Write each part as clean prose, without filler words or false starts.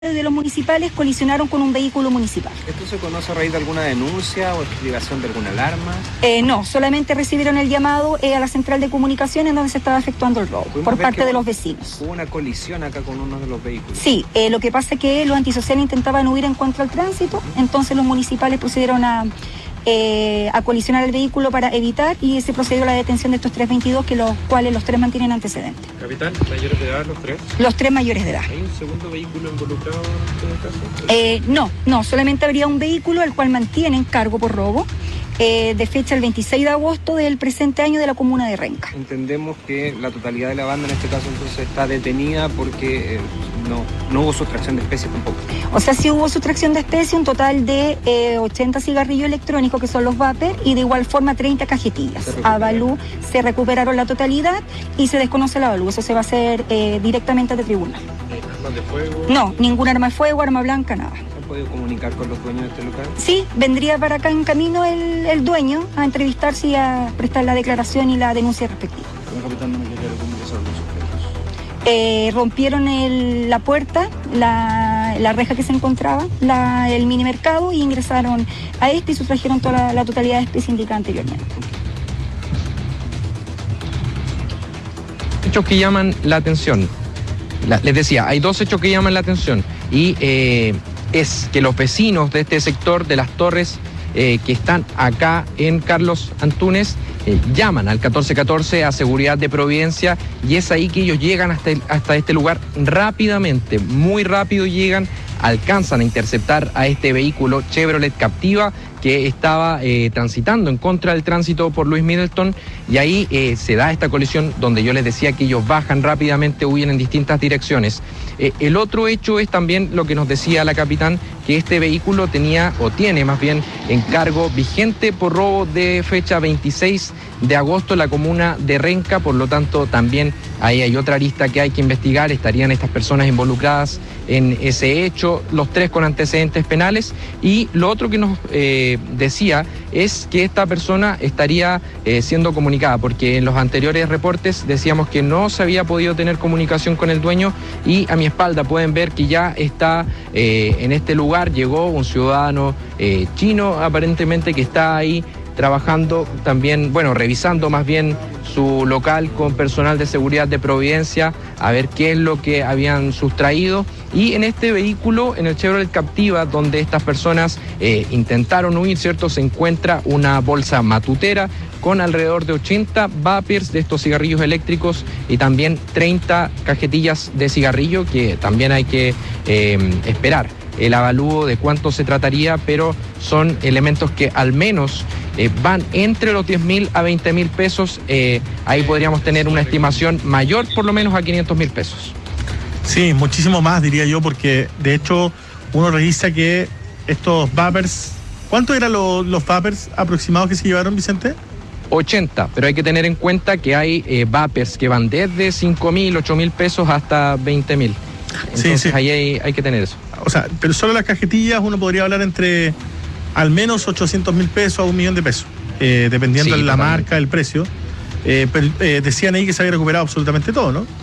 de los municipales colisionaron con un vehículo municipal. ¿Esto se conoce a raíz de alguna denuncia o activación de alguna alarma? No, solamente recibieron el llamado a la central de comunicación en donde se estaba efectuando el robo por parte de los vecinos. ¿Hubo una colisión acá con uno de los vehículos? Sí, lo que pasa es que los antisociales intentaban huir en contra del tránsito, entonces los municipales procedieron a colisionar el vehículo para evitar y se procedió a la detención de estos 322, que los cuales los tres mantienen antecedentes. Capitán, ¿mayores de edad los tres? Los tres mayores de edad. ¿Hay un segundo vehículo involucrado en todo caso? No, solamente habría un vehículo al cual mantienen cargo por robo, de fecha el 26 de agosto del presente año de la comuna de Renca. Entendemos que la totalidad de la banda en este caso entonces está detenida porque no hubo sustracción de especies tampoco. O sea, sí hubo sustracción de especies, un total de 80 cigarrillos electrónicos que son los vapers y de igual forma 30 cajetillas. A Avalú se recuperaron la totalidad y se desconoce la Avalú, eso se va a hacer directamente ante tribunal. ¿Armas de fuego? No, ningún arma de fuego, arma blanca, nada. ¿Se han podido comunicar con los dueños de este local? Sí, vendría para acá en camino el dueño a entrevistarse y a prestar la declaración y la denuncia respectiva. ¿Cómo, capitán, no me quería cómo ingresaron los sujetos? Rompieron la puerta, la reja que se encontraba, el mini mercado, y ingresaron a y sustrajeron toda la totalidad de especies indicada anteriormente. Hechos que llaman la atención. Les decía, hay dos hechos que llaman la atención y es que los vecinos de este sector de las torres que están acá en Carlos Antunes llaman al 1414 a Seguridad de Providencia y es ahí que ellos llegan hasta este lugar rápidamente, muy rápido llegan, alcanzan a interceptar a este vehículo Chevrolet Captiva que estaba transitando en contra del tránsito por Luis Middleton y ahí se da esta colisión donde yo les decía que ellos bajan rápidamente, huyen en distintas direcciones. El otro hecho es también lo que nos decía la capitán, que este vehículo tenía o tiene más bien encargo vigente por robo de fecha 26 de agosto en la comuna de Renca, por lo tanto también ahí hay otra arista que hay que investigar, estarían estas personas involucradas en ese hecho, los tres con antecedentes penales y lo otro que nos decía es que esta persona estaría siendo comunicada, porque en los anteriores reportes decíamos que no se había podido tener comunicación con el dueño y a mi espalda pueden ver que ya está en este lugar, llegó un ciudadano chino aparentemente que está ahí trabajando también, bueno, revisando más bien su local con personal de seguridad de Providencia a ver qué es lo que habían sustraído. Y en este vehículo, en el Chevrolet Captiva, donde estas personas intentaron huir, ¿cierto? Se encuentra una bolsa matutera con alrededor de 80 vapers de estos cigarrillos eléctricos y también 30 cajetillas de cigarrillo que también hay que esperar el avalúo de cuánto se trataría, pero son elementos que al menos van entre los 10.000 a 20.000 pesos. Ahí podríamos tener una estimación mayor por lo menos a 500.000 pesos. Sí, muchísimo más diría yo, porque de hecho uno revisa que estos vapers, ¿cuánto eran los vapers aproximados que se llevaron, Vicente? 80, pero hay que tener en cuenta que hay vapers que van desde 5.000, 8.000 pesos hasta 20.000. Entonces sí. Ahí hay que tener eso. O sea, pero solo las cajetillas uno podría hablar entre al menos 800.000 pesos a 1 millón de pesos, dependiendo de la marca, el precio. Pero decían ahí que se había recuperado absolutamente todo, ¿no?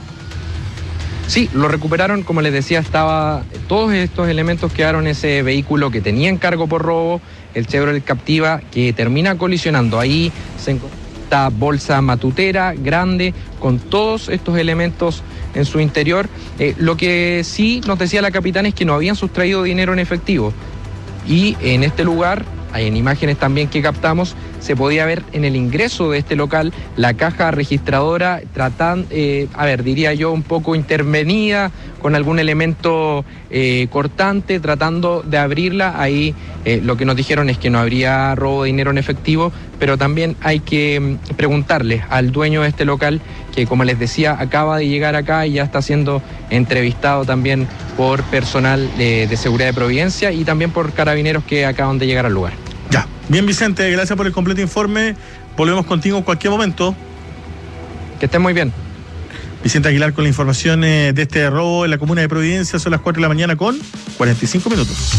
Sí, lo recuperaron, como les decía, todos estos elementos quedaron en ese vehículo que tenía encargo por robo, el Chevrolet Captiva, que termina colisionando. Ahí se encontró esta bolsa matutera grande con todos estos elementos en su interior. Lo que sí nos decía la capitana es que no habían sustraído dinero en efectivo. Y en este lugar, en imágenes también que captamos, se podía ver en el ingreso de este local la caja registradora diría yo, un poco intervenida con algún elemento cortante, tratando de abrirla. Ahí lo que nos dijeron es que no habría robo de dinero en efectivo, pero también hay que preguntarle al dueño de este local, que como les decía, acaba de llegar acá y ya está siendo entrevistado también por personal de seguridad de Providencia y también por carabineros que acaban de llegar al lugar. Ya, bien Vicente, gracias por el completo informe. Volvemos contigo en cualquier momento. Que estén muy bien. Vicente Aguilar con la información de este robo en la comuna de Providencia. Son las 4 de la mañana con 45 minutos.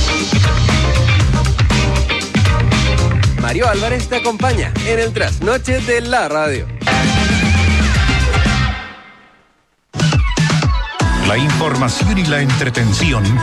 Mario Álvarez te acompaña en el Trasnoche de la Radio. La información y la entretención